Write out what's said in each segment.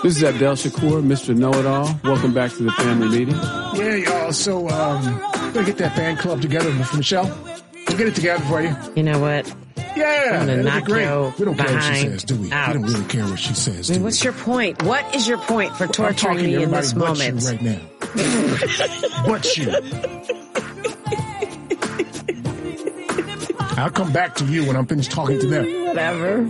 This is Abdel Shakur, Mr. Know-It-All. Welcome back to the family meeting. Yeah, y'all. So, we're going to get that fan club together with Michelle. We'll get it together for you. You know what? Yeah, I'm gonna knock great. you We don't care what she behind says, do we? out. We don't really care what she says, I do mean, what's your point? What is your point for torturing me in this moment? But you right now. But you. I'll come back to you when I'm finished talking to them. Whatever.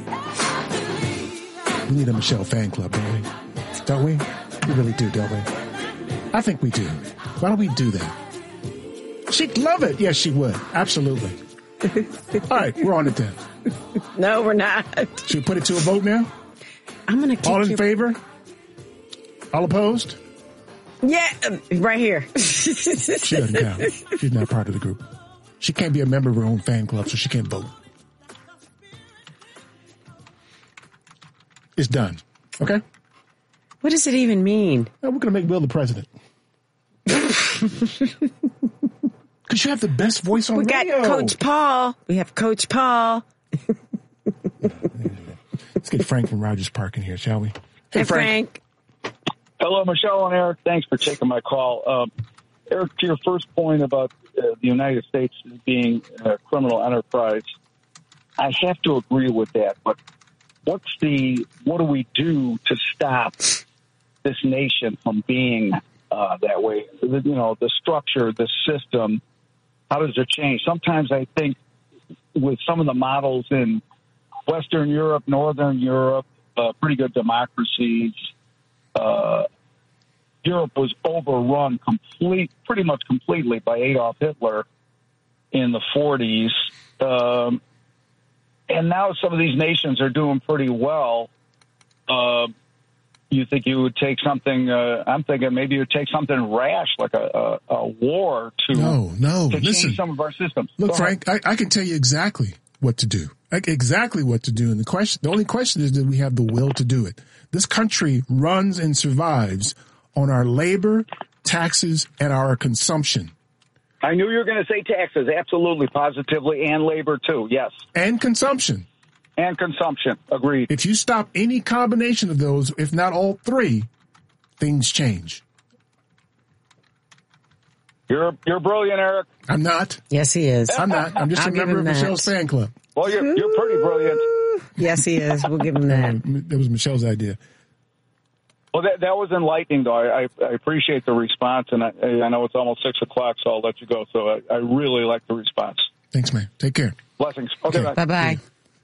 We need a Michelle fan club, don't we? Don't we? We really do, don't we? I think we do. Why don't we do that? She'd love it. Yes, she would. Absolutely. All right, we're on it then. No, we're not. Should we put it to a vote now? I'm going to kick All in you. favor? All opposed? Yeah, right here. She doesn't count. She's not part of the group. She can't be a member of her own fan club, so she can't vote. It's done. Okay? What does it even mean? We're going to make Will the president. Because you have the best voice on radio. We got Coach Paul. We have Coach Paul. Let's get Frank from Rogers Park in here, shall we? Hey, Frank. Hello, Michelle and Eric. Thanks for taking my call. Eric, to your first point about the United States being a criminal enterprise, I have to agree with that. But what do we do to stop this nation from being that way? The structure, the system, how does it change? Sometimes I think with some of the models in Western Europe, Northern Europe, pretty good democracies, Europe was overrun pretty much completely by Adolf Hitler in the 40s. And now some of these nations are doing pretty well. You think you would take something, I'm thinking maybe you would take something rash like a war to Listen, change some of our systems. Look, Frank, I can tell you exactly what to do. Exactly what to do. And the only question is, do we have the will to do it? This country runs and survives on our labor, taxes, and our consumption. I knew you were going to say taxes, absolutely, positively, and labor too, yes. And consumption. And consumption, agreed. If you stop any combination of those, if not all three, things change. You're brilliant, Eric. I'm not. Yes, he is. I'm not. I'm just a member of Michelle's fan club. Well, you're pretty brilliant. Yes, he is. We'll give him that. That was Michelle's idea. Well, that was enlightening, though. I appreciate the response, and I know it's almost 6 o'clock, so I'll let you go. So I really like the response. Thanks, man. Take care. Blessings. Okay, bye. Bye-bye.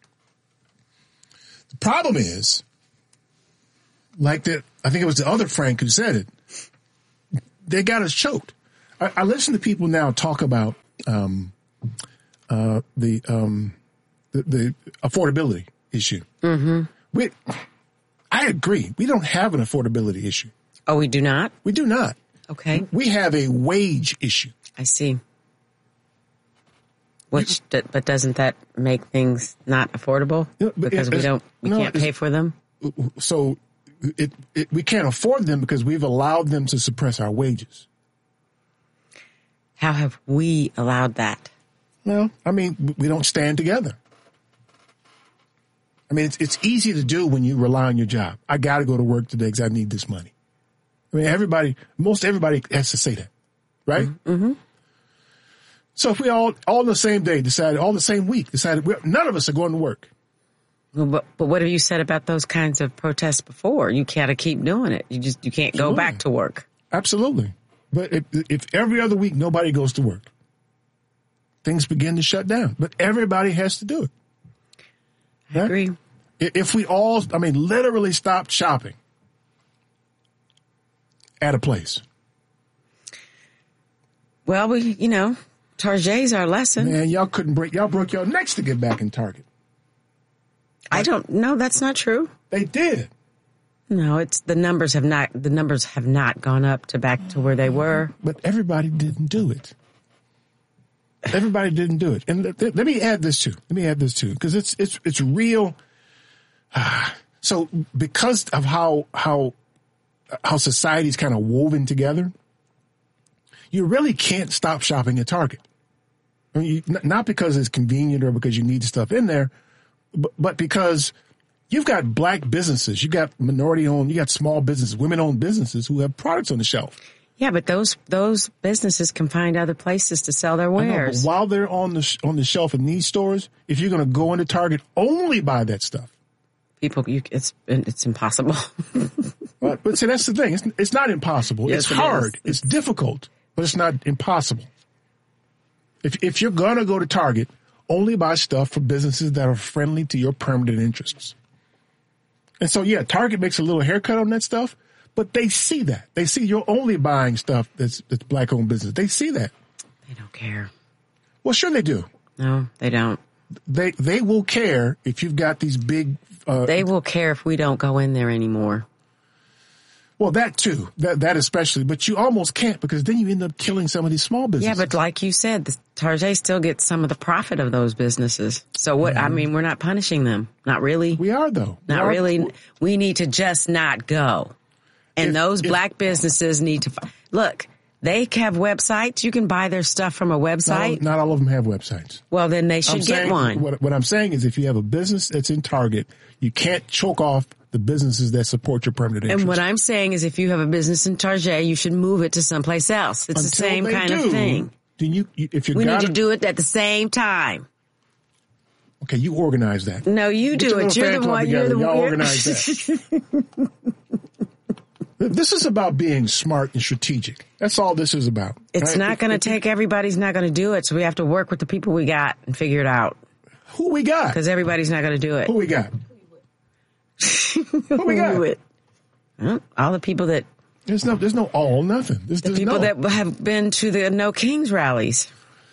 The problem is, like that, I think it was the other Frank who said it, they got us choked. I listen to people now talk about the affordability issue. Mm-hmm. I agree. We don't have an affordability issue. Oh, we do not? We do not. Okay. We have a wage issue. I see. But doesn't that make things not affordable? Because we can't pay for them? So we can't afford them because we've allowed them to suppress our wages. How have we allowed that? Well, I mean, we don't stand together. I mean, it's easy to do when you rely on your job. I got to go to work today because I need this money. I mean, most everybody has to say that, right? Mm-hmm. So if we all the same day decided, all the same week decided, none of us are going to work. Well, but what have you said about those kinds of protests before? You got to keep doing it. You can't go back to work. Absolutely. But if every other week nobody goes to work, things begin to shut down. But everybody has to do it. I agree. If we all, literally stopped shopping at a place. Well, Target's our lesson. Man, y'all broke your necks to get back in Target. I don't know. That's not true. They did. No, the numbers have not gone up to back to where they were. But everybody didn't do it. Everybody didn't do it. And let me add this too. Because it's real. So because of how society's kind of woven together, you really can't stop shopping at Target. I mean, not because it's convenient or because you need stuff in there, but because You've got black businesses, you got minority-owned, you got small businesses, women-owned businesses who have products on the shelf. Yeah, but those businesses can find other places to sell their I know, wares. but while they're on the shelf in these stores, if you're going to go into Target, only buy that stuff. People, it's impossible. But see, that's the thing. It's not impossible. Yes, it's it hard. is. It's difficult, but it's not impossible. If you're going to go to Target, only buy stuff from businesses that are friendly to your permanent interests. And so, yeah, Target makes a little haircut on that stuff, but they see that. They see you're only buying stuff that's black-owned business. They see that. They don't care. Well, sure they do. No, they don't. They will care if you've got these big... They will care if we don't go in there anymore. Well, that too. That especially. But you almost can't because then you end up killing some of these small businesses. Yeah, but like you said, the Target still gets some of the profit of those businesses. So what? I mean, we're not punishing them. Not really. We are, though. Not really. We need to just not go. And those black businesses need to... Look, they have websites. You can buy their stuff from a website. Not all of them have websites. Well, then they should get one. What I'm saying is if you have a business that's in Target, you can't choke off the businesses that support your permanent interest. And what I'm saying is if you have a business in Target, you should move it to someplace else. It's the same kind of thing. Then if we need to do it at the same time. Okay, you organize that. No, you do it. You're the one. You're the one. Y'all organize that. This is about being smart and strategic. That's all this is about. It's not going to take everybody's not going to do it. So we have to work with the people we got and figure it out. Who we got? Because everybody's not going to do it. Who we got? Who we got? Well, all the people that... There's no all, nothing. The people that have been to the No Kings rallies.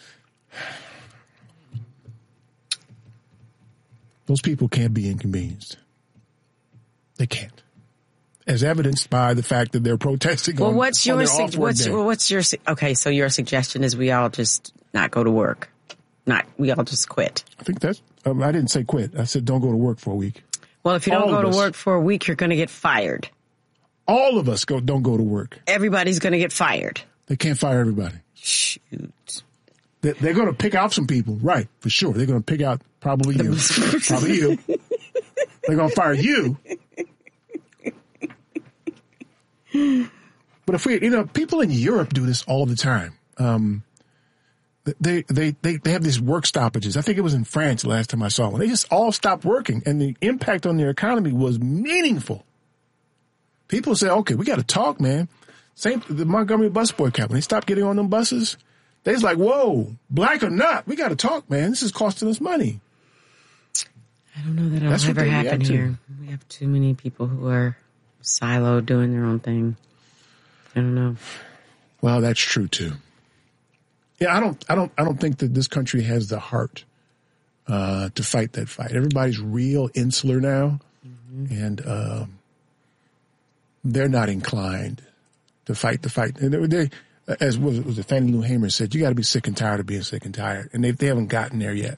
Those people can't be inconvenienced. They can't. As evidenced by the fact that they're protesting on their off-work day. Okay, so your suggestion is we all just not go to work. We all just quit. I think that's, I didn't say quit. I said don't go to work for a week. Well, if you don't go to work for a week, you're going to get fired. All of us don't go to work. Everybody's going to get fired. They can't fire everybody. Shoot. They're going to pick out some people. Right, for sure. They're going to pick out probably you. Probably you. They're going to fire you. But if people in Europe do this all the time. They have these work stoppages. I think it was in France the last time I saw one. They just all stopped working, and the impact on their economy was meaningful. People say, okay, we got to talk, man. The Montgomery bus boycott, when they stopped getting on them buses, they was like, whoa, black or not, we got to talk, man. This is costing us money. I don't know that it'll ever happen here. We have too many people who are siloed doing their own thing. I don't know. Well, that's true too. Yeah, I don't think that this country has the heart to fight that fight. Everybody's real insular now, and they're not inclined to fight the fight. And they as was it Fannie Lou Hamer said, you got to be sick and tired of being sick and tired, and they haven't gotten there yet.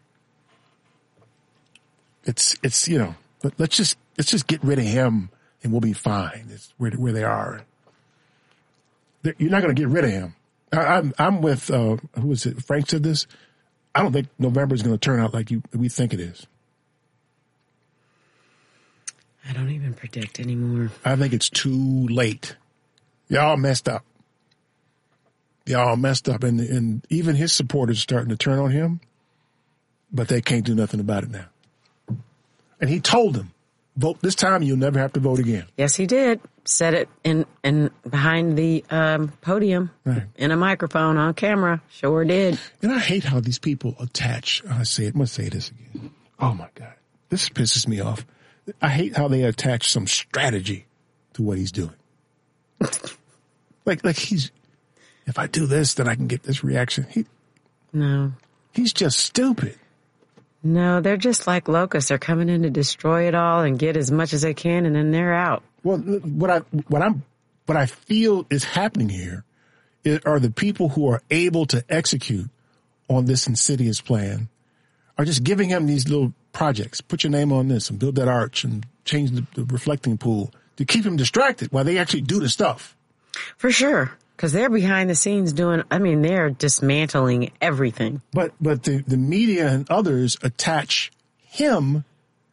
It's but let's just get rid of him and we'll be fine. It's where they are. You're not going to get rid of him. I'm with who was it? Frank said this. I don't think November is going to turn out like we think it is. I don't even predict anymore. I think it's too late. Y'all messed up. And even his supporters are starting to turn on him, but they can't do nothing about it now. And he told them, vote this time, you'll never have to vote again. Yes, he did. Said it in behind the podium, right, in a microphone on camera. Sure did. And I hate how these people attach. I'm going to say this again. Oh my God, this pisses me off. I hate how they attach some strategy to what he's doing. like if I do this, then I can get this reaction. No, he's just stupid. No, they're just like locusts. They're coming in to destroy it all and get as much as they can, and then they're out. Well, what I feel is happening here are the people who are able to execute on this insidious plan are just giving him these little projects. Put your name on this and build that arch and change the reflecting pool to keep him distracted while they actually do the stuff. For sure. Because they're behind the scenes they're dismantling everything. But the media and others attach him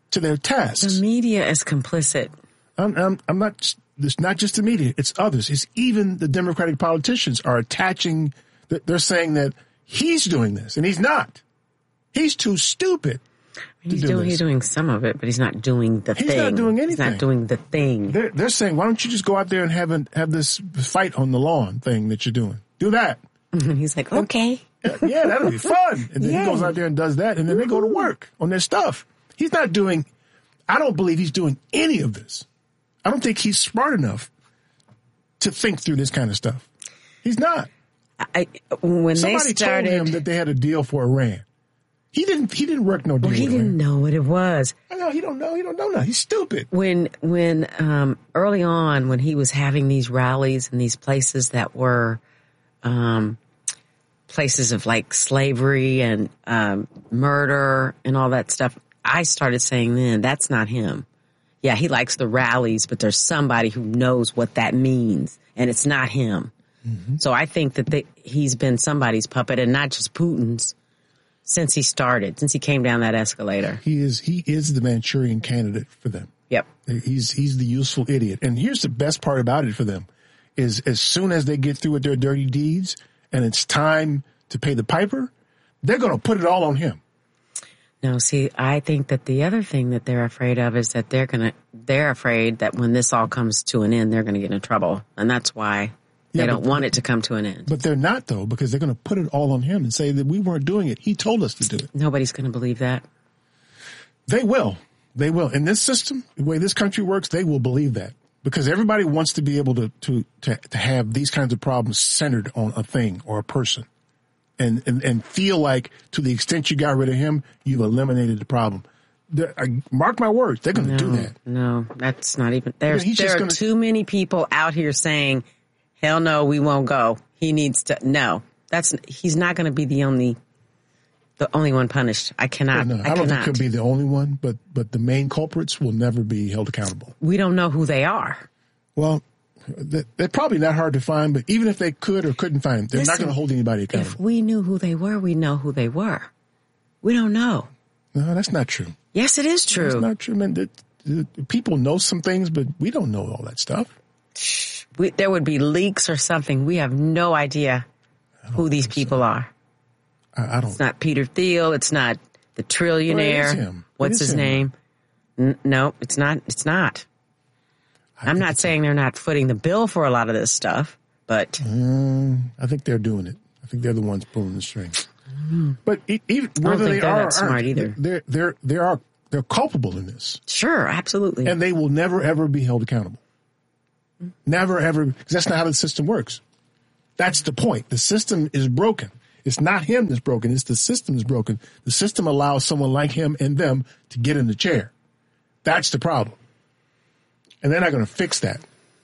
to their tasks. The media is complicit. I'm not. It's not just the media. It's others. It's even the Democratic politicians are attaching. They're saying that he's doing this, and he's not. He's too stupid. He's doing some of it, but he's not doing the thing. He's not doing anything. He's not doing the thing. They're saying, why don't you just go out there and have this fight on the lawn thing that you're doing? Do that. And he's like, okay. Yeah, that'll be fun. And then he goes out there and does that, and then they go to work on their stuff. He's not doing. I don't believe he's doing any of this. I don't think he's smart enough to think through this kind of stuff. He's not. When Somebody they started, told him that they had a deal for Iran. He didn't work no deal. Well, he didn't know what it was. I know he don't know. He don't know now. He's stupid. When early on, when he was having these rallies in these places that were places of like slavery and murder and all that stuff, I started saying then, that's not him. Yeah, he likes the rallies, but there's somebody who knows what that means, and it's not him. Mm-hmm. So I think that he's been somebody's puppet and not just Putin's since he came down that escalator. He is the Manchurian candidate for them. Yep. He's the useful idiot. And here's the best part about it for them is as soon as they get through with their dirty deeds and it's time to pay the piper, they're going to put it all on him. No, see, I think that the other thing that they're afraid of is that they're afraid that when this all comes to an end, they're going to get in trouble. And that's why they don't want it to come to an end. But they're not, though, because they're going to put it all on him and say that we weren't doing it. He told us to do it. Nobody's going to believe that. They will. They will. In this system, the way this country works, they will believe that. Because everybody wants to be able to have these kinds of problems centered on a thing or a person. And feel like to the extent you got rid of him, you've eliminated the problem. Mark my words, they're going to do that. No, that's not even. There are too many people out here saying, hell no, we won't go. He needs to. No, he's not going to be the only one punished. I cannot. I don't think he'll be the only one, but the main culprits will never be held accountable. We don't know who they are. Well, they're probably not hard to find, but even if they could or couldn't find them, they're not going to hold anybody accountable. If we knew who they were, we'd know who they were. We don't know. No, that's not true. Yes, it is true. That's not true, man. The people know some things, but we don't know all that stuff. There would be leaks or something. We have no idea who these people are. I don't. It's not Peter Thiel. It's not the trillionaire. Well, it is him. What's his name? No, it's not. It's not. I'm not saying they're not footing the bill for a lot of this stuff, but I think they're doing it. I think they're the ones pulling the strings. But even whether they are or aren't, they're culpable in this. Sure, absolutely. And they will never ever be held accountable. Never ever, because that's not how the system works. That's the point. The system is broken. It's not him that's broken. It's the system that's broken. The system allows someone like him and them to get in the chair. That's the problem. And they're not going to fix that.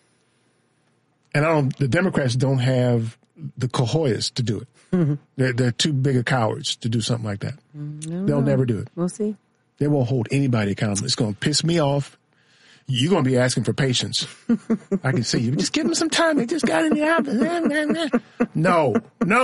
And the Democrats don't have the cojones to do it. Mm-hmm. They're too big of cowards to do something like that. They'll never do it. We'll see. They won't hold anybody accountable. It's going to piss me off. You're going to be asking for patience. I can see you. Just give them some time. They just got in the office. No.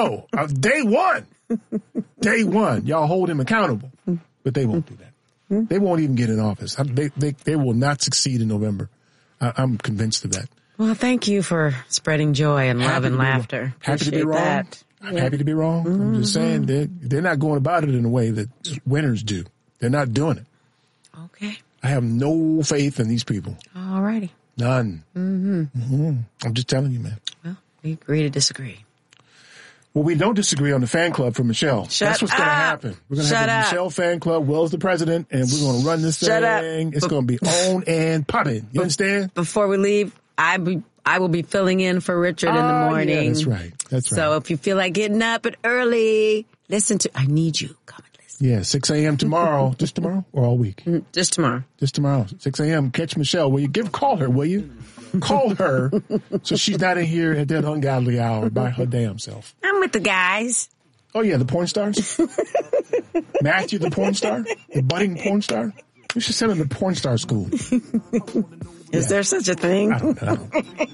Day one, y'all hold him accountable. But they won't do that. They won't even get in office. They will not succeed in November. I'm convinced of that. Well, thank you for spreading joy and love and laughter. Happy to be wrong. That. I'm happy to be wrong. Mm-hmm. I'm just saying they're not going about it in a way that winners do. They're not doing it. Okay. I have no faith in these people. All righty. None. Mm-hmm. Mm-hmm. I'm just telling you, man. Well, we agree to disagree. Well, we don't disagree on the fan club for Michelle. That's what's going to happen. We're going to have a Michelle fan club. Will's the president, and we're going to run this thing. It's going to be on and popping. You understand? Before we leave, I will be filling in for Richard in the morning. Yeah, that's right. That's right. So if you feel like getting up early, listen to. I need you. Come and listen. Yeah, 6 a.m. tomorrow. Just tomorrow or all week? Just tomorrow. Just tomorrow. 6 a.m. Catch Michelle. Will you call her? Will you? Call her so she's not in here at that ungodly hour by her damn self. I'm with the guys. Oh, yeah, the porn stars? Matthew, the porn star? The budding porn star? We should send him to porn star school. Is there such a thing? I don't know.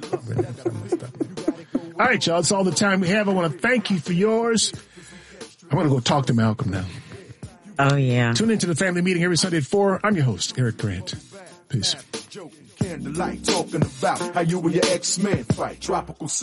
All right, y'all. That's all the time we have. I want to thank you for yours. I'm going to go talk to Malcolm now. Oh, yeah. Tune into the family meeting every Sunday at 4. I'm your host, Eric Grant. Peace. Candlelight talking about how you and your ex-man fight. Tropical